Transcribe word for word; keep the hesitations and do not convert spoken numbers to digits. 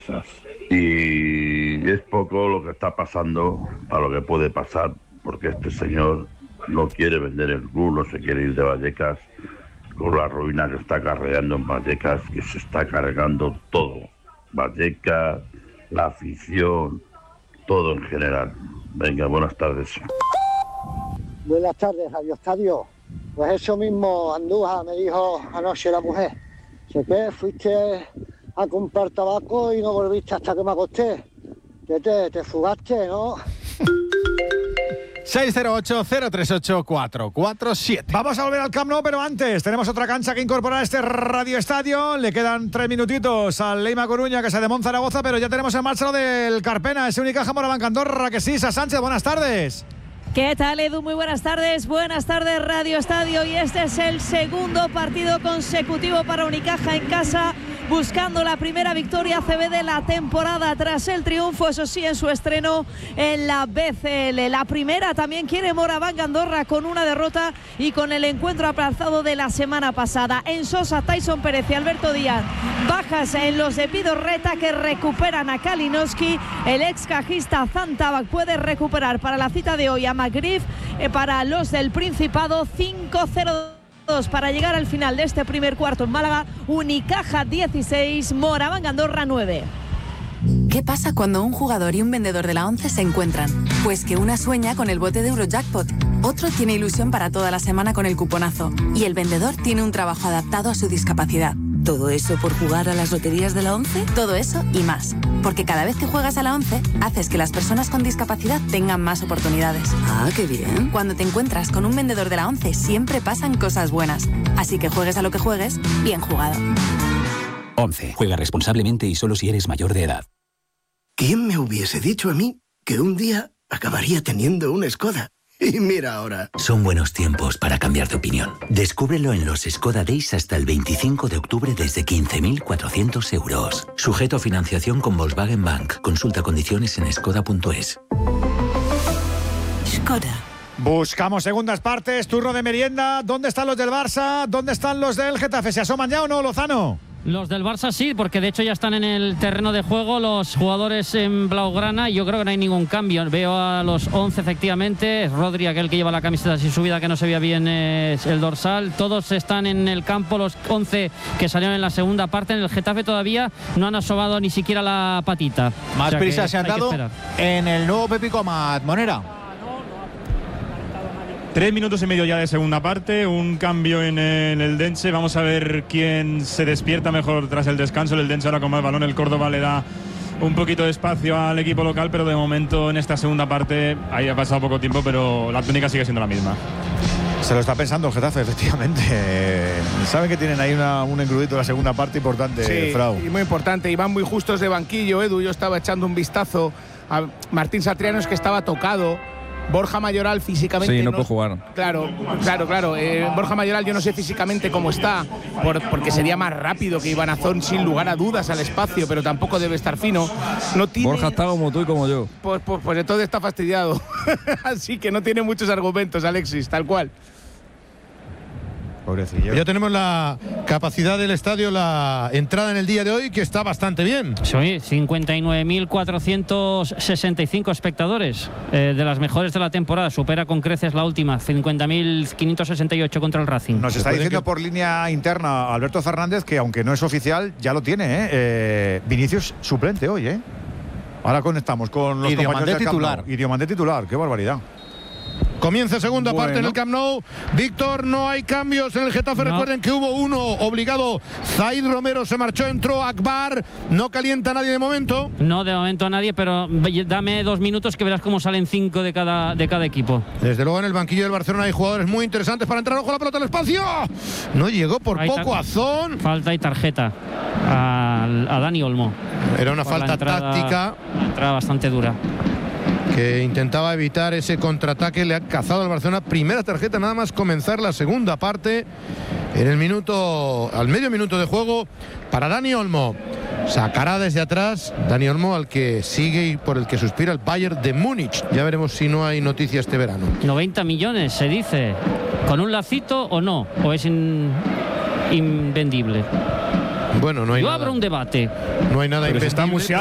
Y es poco lo que está pasando para lo que puede pasar, porque este señor no quiere vender el club, no se quiere ir de Vallecas, con la ruina que está acarreando en Vallecas, que se está cargando todo. Vallecas, la afición, todo en general. Venga, buenas tardes. Buenas tardes, Radio Estadio. Pues eso mismo, Andújar, me dijo anoche la mujer. Sé que fuiste a comprar tabaco y no volviste hasta que me acosté. Que te, te fugaste, ¿no? seis cero ocho, cero tres ocho, cuatro cuatro siete. Vamos a volver al Camp Nou, pero antes tenemos otra cancha que incorporar a este Radio Estadio. Le quedan tres minutitos al Leima Coruña, que se de Zaragoza, pero ya tenemos en marcha lo del Carpena, ese Unicaja Moraván Andorra, que sí, Sa Sánchez, buenas tardes. ¿Qué tal, Edu? Muy buenas tardes. Buenas tardes, Radio Estadio. Y este es el segundo partido consecutivo para Unicaja en casa, buscando la primera victoria C B de la temporada tras el triunfo, eso sí, en su estreno en la B C L. La primera también quiere Moraván Andorra, con una derrota y con el encuentro aplazado de la semana pasada. En Sosa, Tyson Pérez y Alberto Díaz, bajas en los de Pidorreta, que recuperan a Kalinowski. El ex cajista Zantabac puede recuperar para la cita de hoy a Magriff. Eh, para los del Principado, cinco cero para llegar al final de este primer cuarto en Málaga. Unicaja dieciséis, Moraván Andorra nueve. ¿Qué pasa cuando un jugador y un vendedor de la ONCE se encuentran? Pues que una sueña con el bote de Eurojackpot, otro tiene ilusión para toda la semana con el cuponazo y el vendedor tiene un trabajo adaptado a su discapacidad. ¿Todo eso por jugar a las loterías de la ONCE? Todo eso y más. Porque cada vez que juegas a la ONCE, haces que las personas con discapacidad tengan más oportunidades. ¡Ah, qué bien! Cuando te encuentras con un vendedor de la ONCE, siempre pasan cosas buenas. Así que juegues a lo que juegues, bien jugado. ONCE. Juega responsablemente y solo si eres mayor de edad. ¿Quién me hubiese dicho a mí que un día acabaría teniendo una Skoda? Y mira ahora. Son buenos tiempos para cambiar de opinión. Descúbrelo en los Skoda Days hasta el veinticinco de octubre desde quince mil cuatrocientos euros. Sujeto a financiación con Volkswagen Bank. Consulta condiciones en skoda punto es. Skoda. Buscamos segundas partes, turno de merienda. ¿Dónde están los del Barça? ¿Dónde están los del Getafe? ¿Se asoman ya o no, Lozano? Los del Barça sí, porque de hecho ya están en el terreno de juego los jugadores en blaugrana y yo creo que no hay ningún cambio. Veo a los once efectivamente, Rodri, aquel que lleva la camiseta sin subida, que no se veía bien es el dorsal. Todos están en el campo, los once que salieron en la segunda parte. En el Getafe todavía no han asomado ni siquiera la patita. Más o sea prisa se han dado en el nuevo Pepico Amat, Monera. Tres minutos y medio ya de segunda parte, un cambio en el Eldense. Vamos a ver quién se despierta mejor tras el descanso. El Eldense ahora con más balón, el Córdoba le da un poquito de espacio al equipo local, pero de momento en esta segunda parte, ahí ha pasado poco tiempo, pero la tónica sigue siendo la misma. Se lo está pensando el Getafe, efectivamente. Saben que tienen ahí una, un encrudito en la segunda parte importante, sí, Frau. Y muy importante, y van muy justos de banquillo, Edu. Yo estaba echando un vistazo a Martín Satrianos, que estaba tocado. Borja Mayoral físicamente sí, no, no puede jugar. Claro, claro, claro. Eh, Borja Mayoral yo no sé físicamente cómo está, por, porque sería más rápido que Iván Azón, sin lugar a dudas, al espacio, pero tampoco debe estar fino. No tiene, Borja está como tú y como yo. Pues, pues, pues entonces está fastidiado. Así que no tiene muchos argumentos, Alexis, tal cual. Pobrecillo. Ya tenemos la capacidad del estadio, la entrada en el día de hoy, que está bastante bien. Sí, cincuenta y nueve mil cuatrocientos sesenta y cinco espectadores, eh, de las mejores de la temporada. Supera con creces la última, cincuenta mil quinientos sesenta y ocho contra el Racing. Nos está diciendo que... por línea interna Alberto Fernández, que aunque no es oficial, ya lo tiene, ¿eh? Eh, Vinicius suplente hoy, ¿eh? Ahora conectamos con los y compañeros del titular. Camp Nou. Y Diomandé titular, qué barbaridad. Comienza segunda bueno. parte en el Camp Nou. Víctor, no hay cambios en el Getafe. No. Recuerden que hubo uno obligado. Zaid Romero se marchó, entró Akbar. No calienta a nadie de momento. No, de momento a nadie, pero dame dos minutos que verás cómo salen cinco de cada, de cada equipo. Desde luego en el banquillo del Barcelona hay jugadores muy interesantes para entrar. Ojo la pelota al espacio. No llegó por hay poco Azón. Falta y tarjeta a, a Dani Olmo. Era una falta entrada, táctica. Una entrada bastante dura. Que intentaba evitar ese contraataque, le ha cazado al Barcelona. Primera tarjeta nada más comenzar la segunda parte. En el minuto, al medio minuto de juego para Dani Olmo. Sacará desde atrás Dani Olmo, al que sigue y por el que suspira el Bayern de Múnich. Ya veremos si no hay noticia este verano. noventa millones se dice. ¿Con un lacito o no? ¿O es in, invendible? Bueno, no hay Yo nada. abro un debate. No hay nada Pero invendible. está